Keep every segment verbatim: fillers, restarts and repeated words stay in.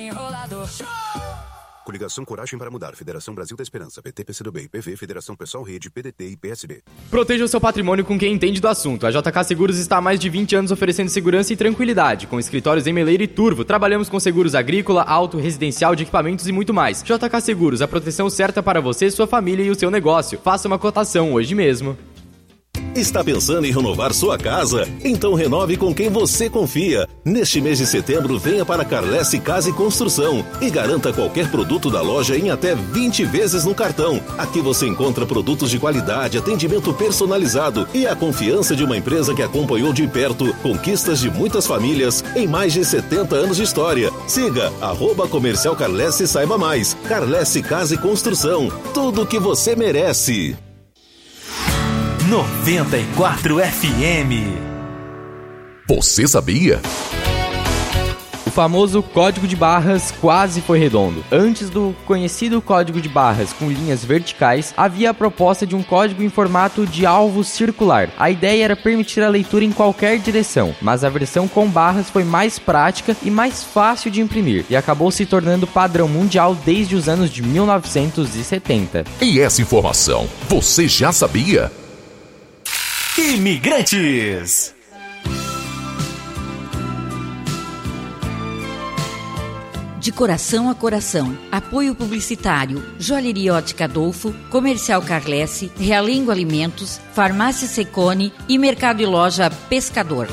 Enrolador. Coligação Coragem para Mudar, Federação Brasil da Esperança, P T, P C do B, P V, Federação Pessoal Rede, P D T e P S B. Proteja o seu patrimônio com quem entende do assunto. A J K Seguros está há mais de vinte anos oferecendo segurança e tranquilidade. Com escritórios em Meleiro e Turvo, trabalhamos com seguros agrícola, auto, residencial, de equipamentos e muito mais. J K Seguros, a proteção certa para você, sua família e o seu negócio. Faça uma cotação hoje mesmo. Está pensando em renovar sua casa? Então renove com quem você confia. Neste mês de setembro, venha para Carlesse Casa e Construção e garanta qualquer produto da loja em até vinte vezes no cartão. Aqui você encontra produtos de qualidade, atendimento personalizado e a confiança de uma empresa que acompanhou de perto conquistas de muitas famílias em mais de setenta anos de história. Siga arroba Comercial Carlesse e saiba mais. Carlesse Casa e Construção. Tudo o que você merece. noventa e quatro F M. Você sabia? O famoso código de barras quase foi redondo. Antes do conhecido código de barras com linhas verticais, havia a proposta de um código em formato de alvo circular. A ideia era permitir a leitura em qualquer direção, mas a versão com barras foi mais prática e mais fácil de imprimir, e acabou se tornando padrão mundial desde os anos de mil novecentos e setenta. E essa informação, você já sabia? Imigrantes. De coração a coração. Apoio publicitário. Joalheria Ótica Adolfo, Comercial Carlesse, Realengo Alimentos, Farmácia Secone e Mercado e Loja Pescador.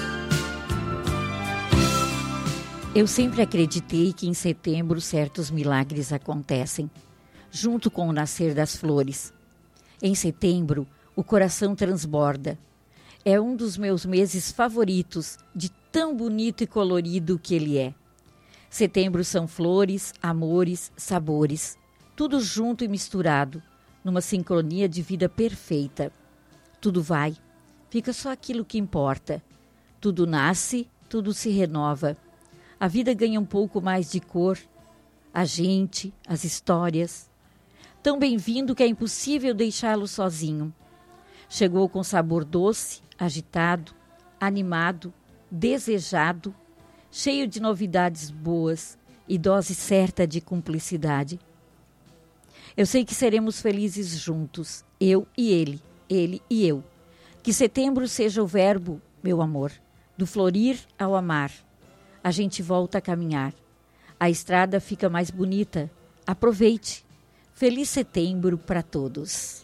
Eu sempre acreditei que em setembro certos milagres acontecem, junto com o nascer das flores. Em setembro, o coração transborda. É um dos meus meses favoritos, de tão bonito e colorido que ele é. Setembro são flores, amores, sabores, tudo junto e misturado, numa sincronia de vida perfeita. Tudo vai, fica só aquilo que importa. Tudo nasce, tudo se renova. A vida ganha um pouco mais de cor, a gente, as histórias. Tão bem-vindo que é impossível deixá-lo sozinho. Chegou com sabor doce, agitado, animado, desejado, cheio de novidades boas e dose certa de cumplicidade. Eu sei que seremos felizes juntos, eu e ele, ele e eu. Que setembro seja o verbo, meu amor, do florir ao amar. A gente volta a caminhar. A estrada fica mais bonita. Aproveite. Feliz setembro para todos.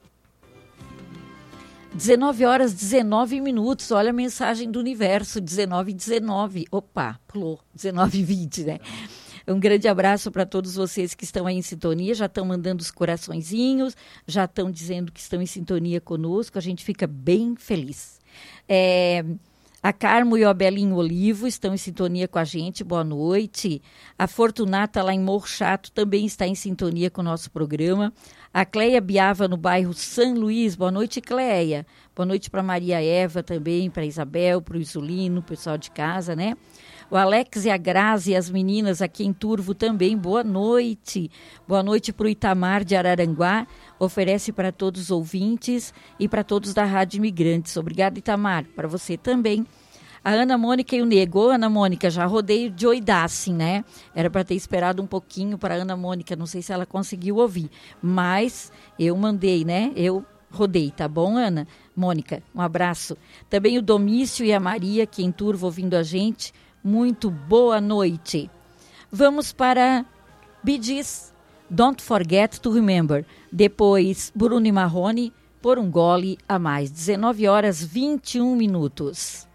dezenove horas, dezenove minutos. Olha a mensagem do universo, dezenove e dezenove. Opa, pulou, dezenove e vinte, né? Um grande abraço para todos vocês que estão aí em sintonia, já estão mandando os coraçõezinhos, já estão dizendo que estão em sintonia conosco, a gente fica bem feliz. É... A Carmo e o Abelinho Olivo estão em sintonia com a gente, boa noite. A Fortunata, lá em Morro Chato, também está em sintonia com o nosso programa. A Cleia Biava, no bairro São Luís, boa noite, Cleia. Boa noite para Maria Eva também, para Isabel, para o Isolino, o pessoal de casa, né? O Alex e a Grazi e as meninas aqui em Turvo também, boa noite. Boa noite para o Itamar de Araranguá, oferece para todos os ouvintes e para todos da Rádio Imigrantes. Obrigada, Itamar, para você também. A Ana Mônica e o Nego. Ana Mônica, já rodei de Oidácin, né? Era para ter esperado um pouquinho para a Ana Mônica, não sei se ela conseguiu ouvir, mas eu mandei, né? Eu rodei, tá bom, Ana? Mônica, um abraço. Também o Domício e a Maria, aqui em Turvo, ouvindo a gente. Muito boa noite. Vamos para Bee Gees, Don't Forget to Remember. Depois, Bruno e Marrone, Por um Gole a Mais. dezenove horas, vinte e um minutos.